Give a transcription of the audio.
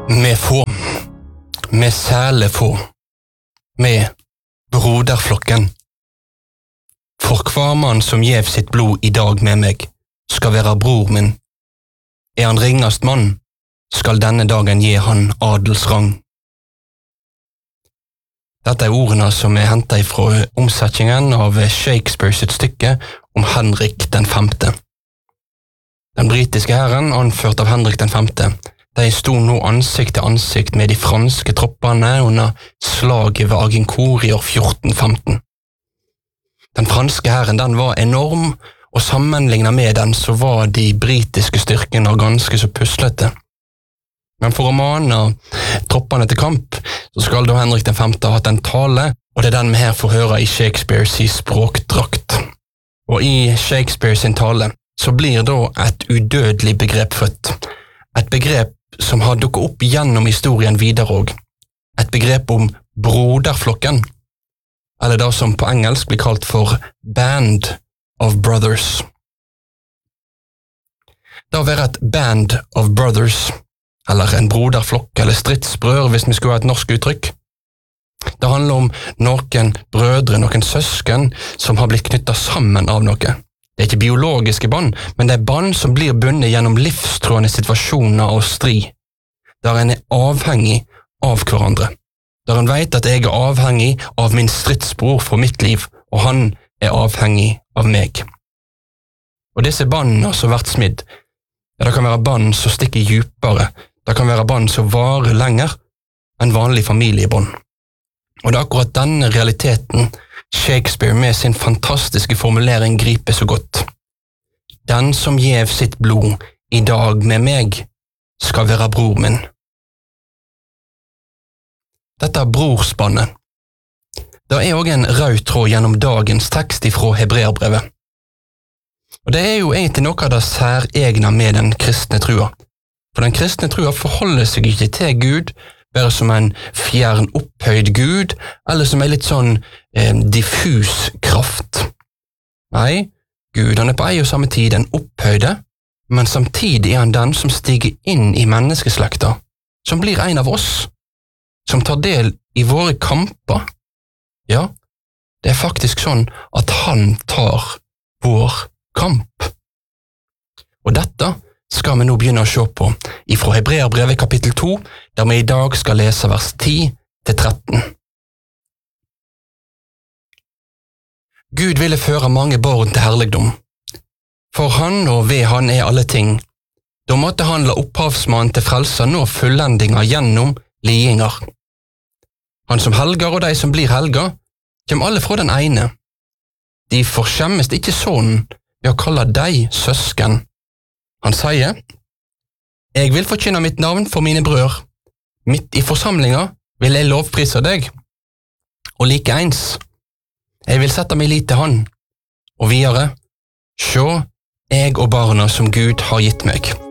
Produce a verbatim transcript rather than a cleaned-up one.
Med få, med særlig få, med broderflokken. For hver mann som gjev sitt blod i dag med meg, skal være bror min. Er han ringast mann, skal denne dagen gi han adelsrang. Dette er ordene som er hentet fra omsetningen av Shakespeare sitt stykke om Henrik den femte. Den britiske herren, anført av Henrik den femte, de stod nå ansikt til ansikt med de franske troppene under slaget ved Agincourt i år fjorten femten. Den franske herren den var enorm, og sammenlignet med den så var de britiske styrkene ganske så puslete. Men for å mane troppene til kamp, så skal da Henrik den femte ha hatt en tale, og det er den vi her får høre i Shakespeares språkdrakt. Og i Shakespeare sin tale så blir da et udødelig begrep født. Et begrep som har dukket opp gjennom historien videre også. Et begrep om broderflokken, eller det som på engelsk blir kalt for Band of Brothers. Det å være et Band of Brothers, eller en broderflokk, eller stridsbrødre hvis vi skulle ha et norsk uttrykk. Det handler om noen brødre, noen søsken som har blitt knyttet sammen av noe. Det er ikke biologiske bånd, men det er bånd som blir bundet gjennom livstrådende situasjoner og strid, der en er avhengig av hverandre. Der en vet at jeg er avhengig av min stridsbror for mitt liv, og han er avhengig av meg. Og disse båndene som har vært smidd, ja, det kan være bånd som stikker djupere, det kan være bånd som varer lenger enn vanlig familiebånd. Og det er akkurat denne realiteten Shakespeare med sin fantastiske formulering griper så godt. Den som gjev sitt blod i dag med meg, skal være bror min. Dette er brorspannet. Det er også en rød tråd gjennom dagens tekst fra Hebreerbrevet. Og det er jo egentlig noe av det særegne med den kristne trua. For den kristne trua forholder seg ikke til Gud, bare som en fjern opphøyd Gud, eller som en litt sånn eh, diffus kraft. Nei, Gud han er på ei og samme tid en opphøyde, men samtidig er han den som stiger inn i menneskeslekta, som blir en av oss, som tar del i våre kamper. Ja, det er faktisk sånn at han tar vår kamp. Og dette skal vi nå begynne å se på ifra Hebreerbrevet kapittel to, der vi i dag skal lese vers ti til tretten. Gud ville føre mange barn til herligdom. For han og ved han er alle ting. Da måtte han la opphavsmannen til frelser nå fullendinger gjennom lidinger. Han som helger og de som blir helga, kommer alle fra den ene. De forskjemmes ikke sånn ved å kalle deg søsken. Han sier, «Jeg vil forkynne mitt navn for mine brødre. Midt i forsamlinga vil jeg lovprise deg. Og like ens, jeg vil sette meg lit til han. Og videre, sjå, jeg og barna som Gud har gitt meg.